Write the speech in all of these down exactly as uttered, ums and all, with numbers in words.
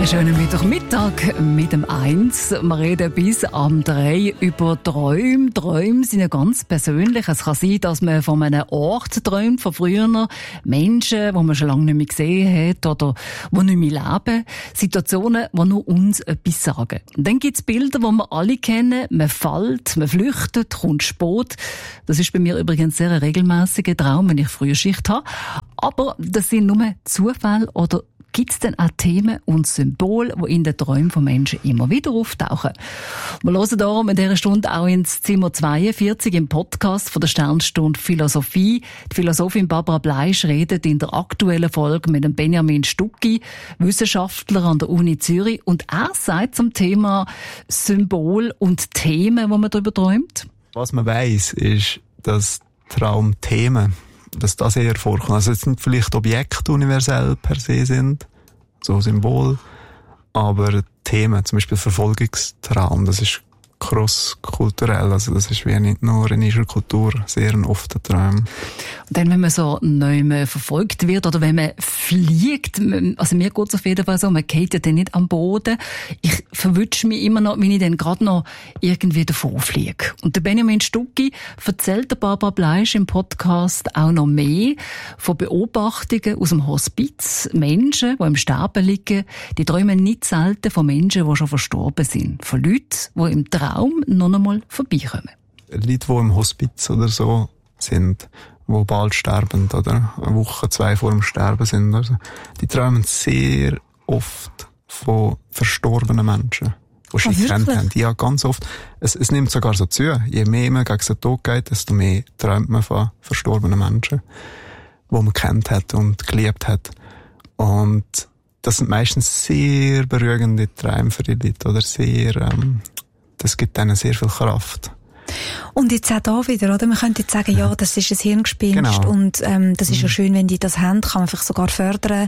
Einen schönen Mittwochmittag mit dem Eins. Wir reden bis am drei über Träume. Träume sind ja ganz persönlich. Es kann sein, dass man von einem Ort träumt, von früher Menschen, die man schon lange nicht mehr gesehen hat oder die nicht mehr leben. Situationen, die nur uns etwas sagen. Und dann gibt es Bilder, die wir alle kennen. Man fällt, man flüchtet, kommt spät. Das ist bei mir übrigens sehr ein regelmäßiger Traum, wenn ich frühe Schicht habe. Aber das sind nur Zufälle oder gibt es denn auch Themen und Symbole, die in den Träumen von Menschen immer wieder auftauchen? Wir hören darum in dieser Stunde auch ins Zimmer zweiundvierzig im Podcast von der Sternstunde Philosophie. Die Philosophin Barbara Bleisch redet in der aktuellen Folge mit dem Benjamin Stucki, Wissenschaftler an der Uni Zürich. Und er sagt zum Thema Symbol und Themen, wo man darüber träumt. Was man weiss, ist, dass Traumthemen, dass das eher vorkommt. Also es sind vielleicht Objekte universell per se sind, so Symbol, aber Themen, zum Beispiel Verfolgungstraum, das ist cross-kulturell, also das ist wie nicht nur in unserer Kultur sehr ein offener Traum. Und dann, wenn man so neu verfolgt wird oder wenn man fliegt, also mir geht es auf jeden Fall so, man geht ja dann nicht am Boden. Ich verwünsche mich immer noch, wenn ich dann gerade noch irgendwie davon fliege. Und der Benjamin Stucki erzählt der Barbara Bleisch im Podcast auch noch mehr von Beobachtungen aus dem Hospiz. Menschen, die im Sterben liegen, die träumen nicht selten von Menschen, die schon verstorben sind. Von Leuten, die im Traum noch einmal vorbeikommen. Leute, die im Hospiz oder so sind, die bald sterben oder eine Woche, zwei vor dem Sterben sind, also, die träumen sehr oft von verstorbenen Menschen, die sie oh, gekannt haben. Ja, ganz oft. Es, es nimmt sogar so zu. Je mehr man gegen den Tod geht, desto mehr träumt man von verstorbenen Menschen, die man kennt hat und geliebt hat. Und das sind meistens sehr beruhigende Träume für die Leute, oder sehr, ähm, das gibt ihnen sehr viel Kraft. Und jetzt auch da wieder, oder? Man könnte jetzt sagen, ja, das ist ein Hirngespinst genau. und ähm, das ist ja schön, wenn die das haben, kann man vielleicht sogar fördern,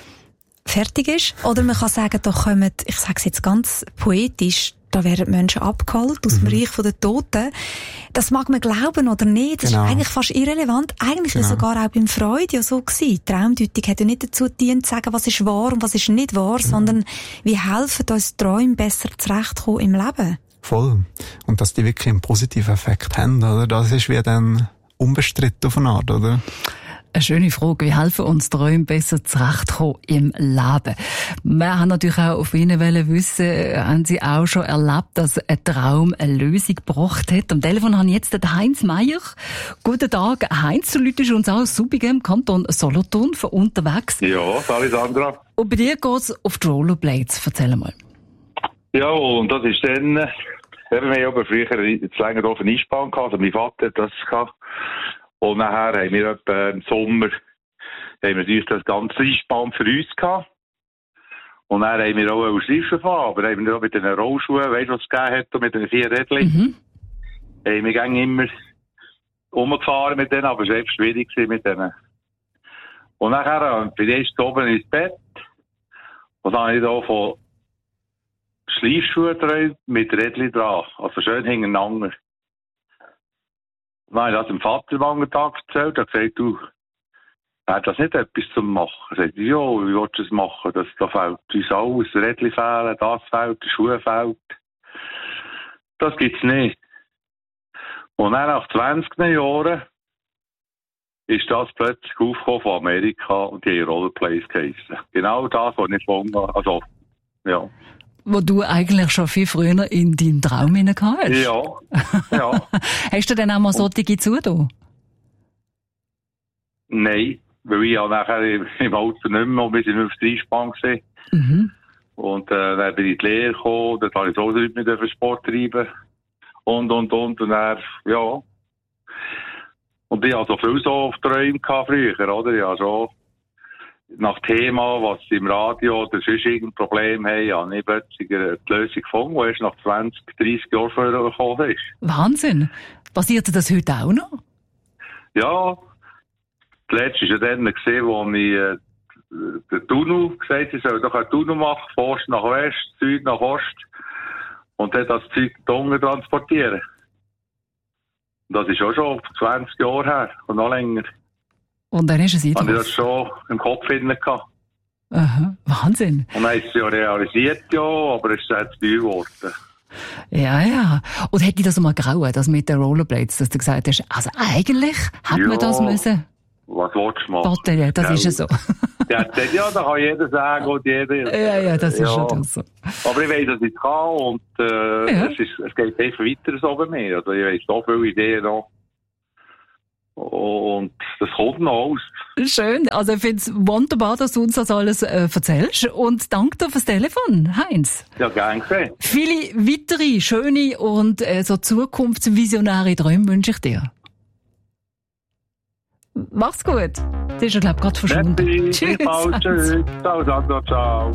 fertig ist. Oder man kann sagen, da kommen, ich sage es jetzt ganz poetisch, da werden Menschen abgeholt aus dem mhm. Reich der Toten. Das mag man glauben oder nicht, das genau. ist eigentlich fast irrelevant. Eigentlich genau. ist es sogar auch beim Freud ja so gewesen. Die Traumdeutung hat ja nicht dazu gedient, zu sagen, was ist wahr und was ist nicht wahr, genau. sondern wie helfen uns Träume besser zurechtkommen im Leben. Voll. Und dass die wirklich einen positiven Effekt haben, oder? Das ist wie dann unbestritten auf eine Art, oder? Eine schöne Frage. Wie helfen uns Träume besser zurechtkommen im Leben? Wir haben natürlich auch auf Ihnen wissen, haben Sie auch schon erlebt, dass ein Traum eine Lösung gebracht hat? Am Telefon habe ich jetzt den Heinz Meier. Guten Tag, Heinz. Du läutest uns auch aus Subigem im Kanton Solothurn von unterwegs. Ja, salut Sandra. Und bei dir geht es auf die Rollerblades. Erzähl mal. Ja, und das ist dann, eben, wir haben früher zu länger auf eine Eisbahn gehabt, also mein Vater hat das gehabt. Und nachher haben wir etwa im Sommer, haben wir natürlich das ganze Eisbahn für uns gehabt. Und dann haben wir auch einen Schleifen fahren, aber haben wir auch mit den Rollschuhen, weißt du, was es gegeben hat, und mit den vier Rädchen. Mhm. Haben wir gingen immer rumgefahren mit denen, aber es war echt schwierig mit denen. Und nachher bin ich oben ins Bett, und dann habe ich da von Schleifschuhe drin mit Rädchen dran, also schön hintereinander. Dann habe ich das dem Vater am anderen Tag erzählt, er hat gesagt, du, hat das nicht etwas zu machen? Er sagt, ja, wie willst du das machen? Das, da fehlt uns alles, Rädchen fehlen, das fehlt, die Schuhe fehlt. Das gibt's nicht. Und dann nach zwanzig Jahren ist das plötzlich aufgekommen von Amerika und die haben Rollerplays geheissen. Genau das, was ich vorhin, also, ja. Wo du eigentlich schon viel früher in deinen Traum hineingehst hast. Ja, ja. Hast du dann auch mal solche zugetan? Nein, weil ich ja nachher im Auto nicht mehr, bis ich auf der Eisbahn war. Mhm. Und äh, dann bin ich in die Lehre gekommen, dann habe ich so mit dem Sport treiben. Und, und, und, und dann, ja. Und ich hatte so viel so auf Träume früher, oder? Ja, so. Nach Thema, was im Radio oder sonst irgendein Problem haben, habe ich plötzlich die Lösung gefunden, die erst nach zwanzig, dreissig Jahren vorher gekommen ist. Wahnsinn! Passiert das heute auch noch? Ja. Das letzte war ja dann, gewesen, wo ich äh, den Tunnel gesagt habe, ich soll doch einen Tunnel machen, von Ost nach West, Süd nach Ost, und dann das Zeug unten transportieren. Und das ist auch schon zwanzig Jahre her und noch länger. Und dann ist es Habe ich das schon im Kopf hinten gehabt. Aha, Wahnsinn. Und dann ist es ja realisiert, ja, aber es ist jetzt teuer geworden. Ja, ja. Und hätte ich das mal grauen, das mit den Rollerblades, dass du gesagt hast, also eigentlich hätte Ja. man das müssen. Was willst du machen? Batterie, das Ja. ist ja so. Ja, das- ja, da kann jeder sagen und jeder. Ja, ja, das ist Ja. schon so. Aber ich weiss, dass ich es kann und äh, Ja. es, ist, es geht einfach weiter so bei mir. Also ich weiss so viele Ideen noch. Und das kommt noch aus. Schön. Also ich finde es wunderbar, dass du uns das alles äh, erzählst. Und danke dir fürs Telefon, Heinz. Ja, gern gesehen. Viele weitere schöne und äh, so zukunftsvisionäre Träume wünsche ich dir. Mach's gut. Das ist ja, glaube ich, gerade verschwunden. Merci, bis bald, tschüss. Ciao, Sandra, ciao.